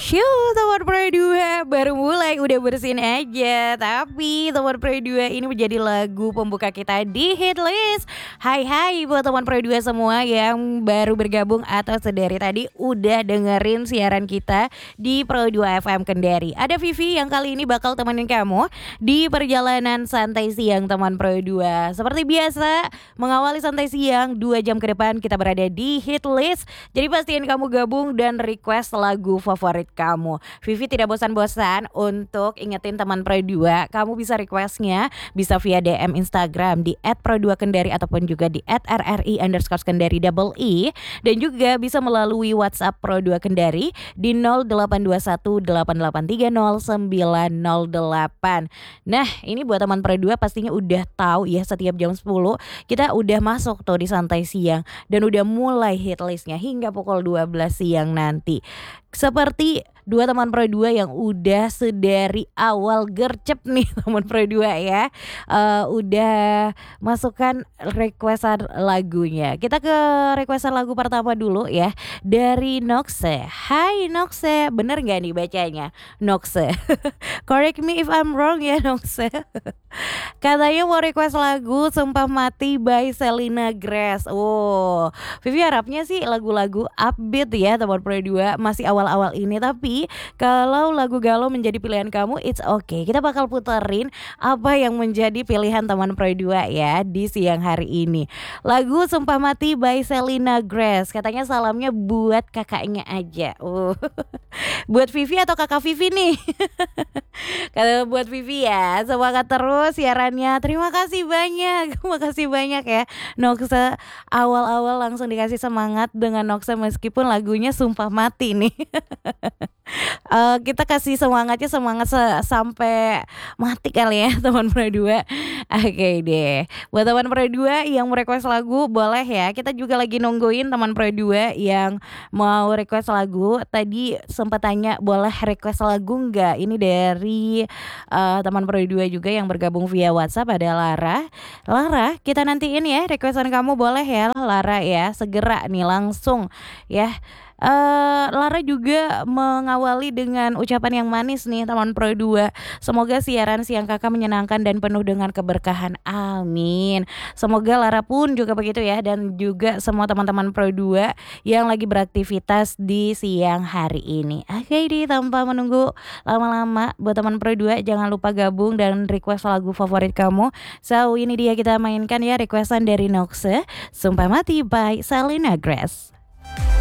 Teman Pro 2 baru mulai udah bersin aja. Tapi Teman Pro 2 ini menjadi lagu pembuka kita di hit list. Hai buat Teman Pro 2 semua yang baru bergabung atau sedari tadi udah dengerin siaran kita di Pro 2 FM Kendari. Ada Vivi yang kali ini bakal temenin kamu di perjalanan santai siang Teman Pro 2. Seperti biasa, mengawali santai siang 2 jam ke depan kita berada di hit list. Jadi pastiin kamu gabung dan request lagu favorit kamu. Vivi tidak bosan-bosan untuk ingetin teman Pro 2, kamu bisa requestnya bisa via DM Instagram di @pro2kendari ataupun juga di @rri_kendari double i, dan juga bisa melalui WhatsApp Pro 2 Kendari di 082188300908. Nah, ini buat teman Pro 2 pastinya udah tahu ya, setiap jam 10 kita udah masuk tuh di santai siang dan udah mulai hit listnya hingga pukul 12 siang nanti. Seperti dua teman Pro 2 yang udah sedari awal gercep nih teman Pro 2 ya, udah masukkan requestan lagunya. Kita ke requestan lagu pertama dulu ya, dari Noxe. Hai Noxe, bener gak nih bacanya Noxe? Correct me if I'm wrong ya Noxe. Katanya mau request lagu Sumpah Mati by Selena Grace. Oh, Vivi harapnya sih lagu-lagu upbeat ya teman Pro 2 masih awal-awal ini. Tapi kalau lagu galau menjadi pilihan kamu, it's okay. Kita bakal puterin apa yang menjadi pilihan teman Pro 2 ya di siang hari ini. Lagu Sumpah Mati by Selena Grace. Katanya salamnya buat kakaknya aja. Buat Vivi atau kakak Vivi nih? Kalau buat Vivi ya, semangat terus siarannya. Terima kasih banyak. Makasih banyak ya Noxe, awal-awal langsung dikasih semangat dengan Noxe meskipun lagunya Sumpah Mati nih. Kita kasih semangatnya sampai mati kali ya teman Pro 2. Oke deh. Buat teman Pro 2 yang mau request lagu boleh ya. Kita juga lagi nungguin teman Pro 2 yang mau request lagu. Tadi sempat tanya boleh request lagu enggak? Ini dari teman Pro 2 juga yang bergabung via WhatsApp, ada Lara. Lara, kita nantiin ya requestan kamu, boleh ya Lara ya. Segera nih langsung ya. Lara juga mengawali dengan ucapan yang manis nih teman Pro 2. Semoga siaran siang kakak menyenangkan dan penuh dengan keberkahan. Amin. Semoga Lara pun juga begitu ya, dan juga semua teman-teman Pro 2 yang lagi beraktivitas di siang hari ini. Oke deh, tanpa menunggu lama-lama, buat teman Pro 2 jangan lupa gabung dan request lagu favorit kamu. So ini dia kita mainkan ya requestan dari Noxe, Sumpah Mati by Selena Grace.